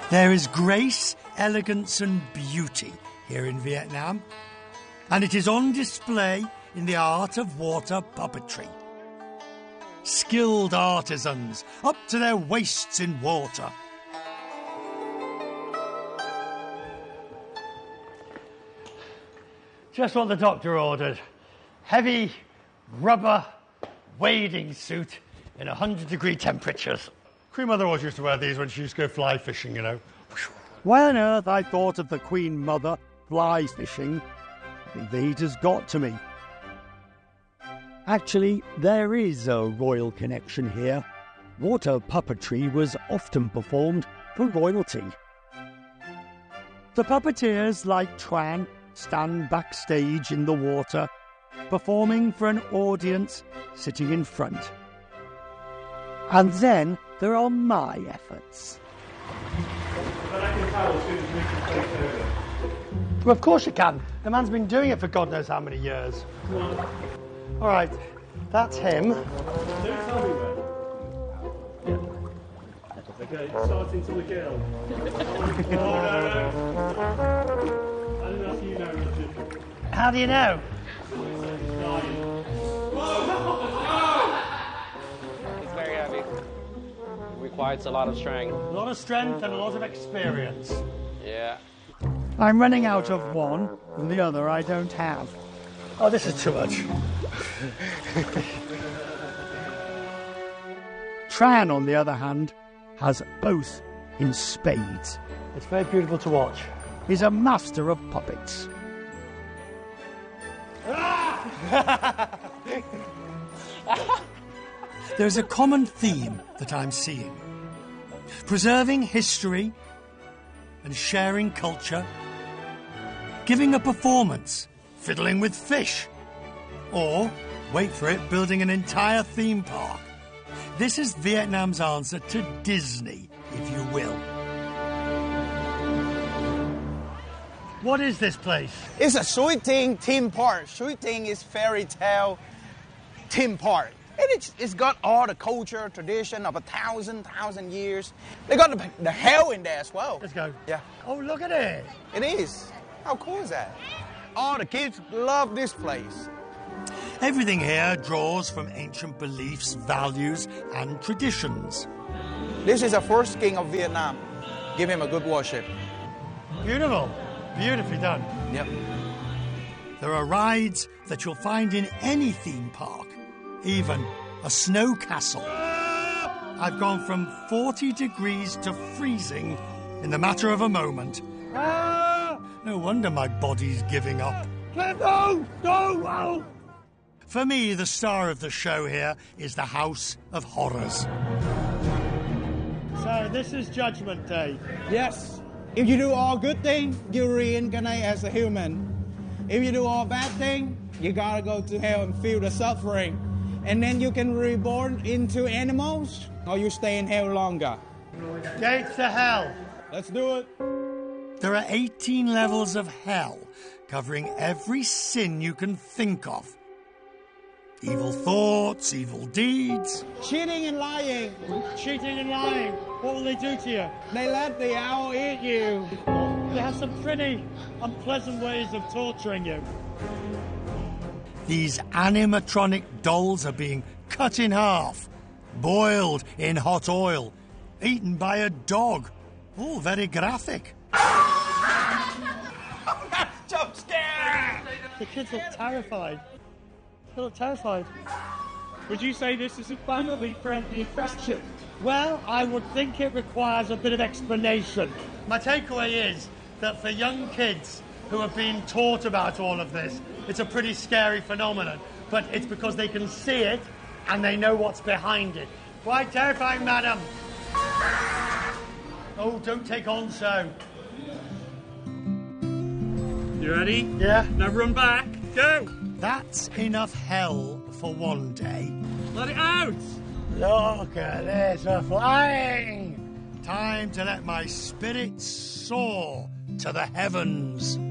There is grace, elegance and beauty here in Vietnam, and it is on display in the art of water puppetry. Skilled artisans, up to their waists in water. Just what the doctor ordered. Heavy rubber wading suit in 100-degree temperatures. Queen Mother always used to wear these when she used to go fly fishing, you know. Why on earth I thought of the Queen Mother fly fishing, the age has got to me. Actually, there is a royal connection here. Water puppetry was often performed for royalty. The puppeteers like Tran stand backstage in the water, performing for an audience sitting in front. And then there are my efforts. But I can tell as soon as we can take over. Well, of course you can. The man's been doing it for God knows how many years. All right, that's him. Don't tell me when. Yeah. Okay, starting to the girl. I don't know if you know, Richard. How do you know? It's very heavy. It requires a lot of strength. A lot of strength and a lot of experience. Yeah. I'm running out of one, and the other I don't have. Oh, this is too much. Tran, on the other hand, has both in spades. It's very beautiful to watch. He's a master of puppets. There's a common theme that I'm seeing. Preserving history and sharing culture, giving a performance, fiddling with fish, or, wait for it, building an entire theme park. This is Vietnam's answer to Disney, if you will. What is this place? It's a Suy Ting theme park. Suy Ting is fairy tale theme park. And it's got all the culture, tradition of 1,000 years. They got the hell in there as well. Let's go. Yeah. Oh, look at it. It is. How cool is that? All the kids love this place. Everything here draws from ancient beliefs, values, and traditions. This is the first king of Vietnam. Give him a good worship. Beautiful. Beautifully done. Yep. There are rides that you'll find in any theme park, even a snow castle. I've gone from 40 degrees to freezing in the matter of a moment. No wonder my body's giving up. No! No! For me, the star of the show here is the House of Horrors. So, this is Judgment Day. Yes. If you do all good things, you reincarnate as a human. If you do all bad things, you gotta go to hell and feel the suffering. And then you can reborn into animals, or you stay in hell longer. Gates to hell. Let's do it. There are 18 levels of hell, covering every sin you can think of. Evil thoughts, evil deeds. Cheating and lying. Cheating and lying. What will they do to you? They let the owl eat you. They have some pretty unpleasant ways of torturing you. These animatronic dolls are being cut in half, boiled in hot oil, eaten by a dog. All very graphic. Jump scare! The kids look terrified. They look terrified. Would you say this is a family-friendly attraction? Well, I would think it requires a bit of explanation. My takeaway is that for young kids who have been taught about all of this, it's a pretty scary phenomenon. But it's because they can see it and they know what's behind it. Quite terrifying, madam. Oh, don't take on so. You ready? Yeah. Now run back. Go! That's enough hell for one day. Let it out! Look at this, we're flying! Time to let my spirit soar to the heavens.